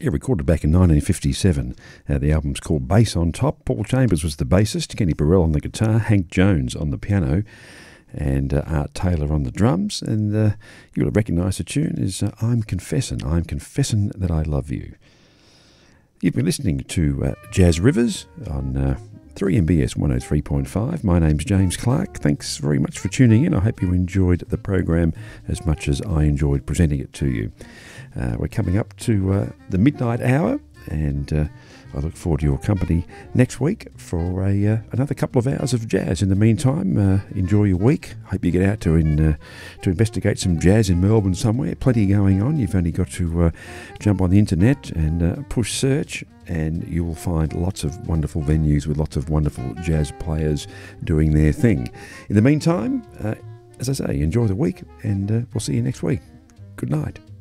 recorded back in 1957. The album's called Bass on Top. Paul Chambers was the bassist, Kenny Burrell on the guitar, Hank Jones on the piano, and Art Taylor on the drums. And you'll recognise the tune is I'm Confessin' That I Love You. You've been listening to Jazz Rivers on 3MBS 103.5. My name's James Clark. Thanks very much for tuning in. I hope you enjoyed the program as much as I enjoyed presenting it to you. We're coming up to the midnight hour, and I look forward to your company next week for another couple of hours of jazz. In the meantime, enjoy your week. Hope you get out to investigate some jazz in Melbourne somewhere. Plenty going on. You've only got to jump on the internet and push search, and you will find lots of wonderful venues with lots of wonderful jazz players doing their thing. In the meantime, as I say, enjoy the week, and we'll see you next week. Good night.